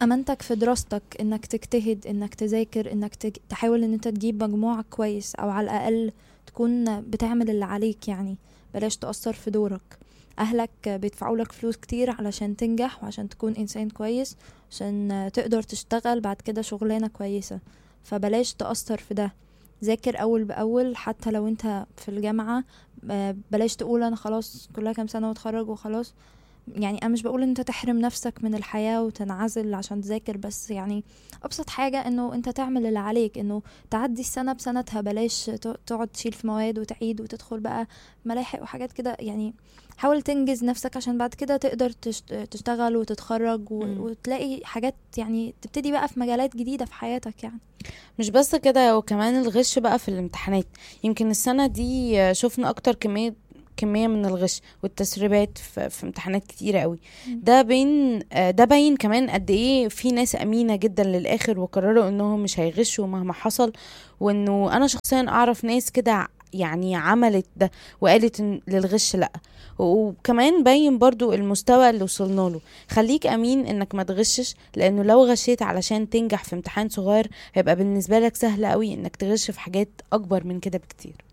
امانتك في دراستك، انك تجتهد، انك تذاكر، انك تحاول ان انت تجيب مجموع كويس، او على الاقل تكون بتعمل اللي عليك يعني. بلاش تأثر في دورك. اهلك بيدفعوا لك فلوس كتير علشان تنجح وعشان تكون انسان كويس، عشان تقدر تشتغل بعد كده شغلانة كويسة. فبلاش تأثر في ده. ذاكر اول باول حتى لو انت في الجامعة. بلاش تقول انا خلاص كلها كام سنة واتخرج وخلاص. يعني انا مش بقول انت تحرم نفسك من الحياة وتنعزل عشان تذاكر، بس يعني ابسط حاجة انه انت تعمل اللي عليك، انه تعدي السنة بسنتها. بلاش تقعد تشيل في مواد وتعيد وتدخل بقى ملاحق وحاجات كده يعني. حاول تنجز نفسك عشان بعد كده تقدر تشتغل وتتخرج مم. وتلاقي حاجات، يعني تبتدي بقى في مجالات جديدة في حياتك يعني. مش بس كده، وكمان الغش بقى في الامتحانات. يمكن السنة دي شفنا أكتر كمية من الغش والتسريبات في امتحانات كتيرة قوي. مم. ده باين كمان قد ايه في ناس أمينة جدا للآخر، وقرروا انهم مش هيغشوا مهما حصل. وانه انا شخصيا اعرف ناس كده يعني عملت ده، وقالت إن للغش لا. وكمان باين برضو المستوى اللي وصلنا له. خليك امين انك ما تغشش، لانه لو غشيت علشان تنجح في امتحان صغير، هيبقى بالنسبة لك سهل قوي انك تغش في حاجات اكبر من كده بكتير.